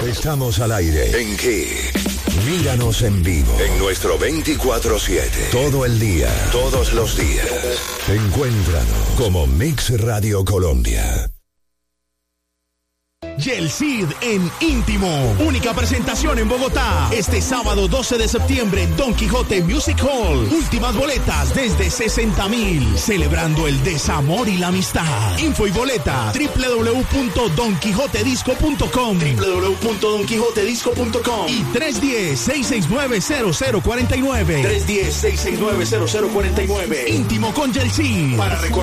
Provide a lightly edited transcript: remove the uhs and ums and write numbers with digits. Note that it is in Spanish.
Estamos al aire. ¿En qué? Míranos en vivo. En nuestro 24/7. Todo el día. Todos los días. Encuéntranos como Mix Radio Colombia. Yelcid en Íntimo. Única presentación en Bogotá. Este sábado 12 de septiembre en Don Quijote Music Hall. Últimas boletas desde 60.000. Celebrando el desamor y la amistad. Info y boleta www.donquijotedisco.com www.donquijotedisco.com y 310-669-0049 310-669-0049. Íntimo con Yelcid. Para recordar